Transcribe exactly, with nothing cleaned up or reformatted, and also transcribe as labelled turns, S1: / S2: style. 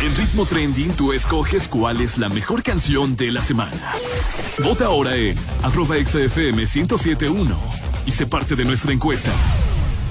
S1: En Ritmo Trending, tú escoges cuál es la mejor canción de la semana. Vota ahora en arroba X F M ciento siete punto uno y sé parte de nuestra encuesta.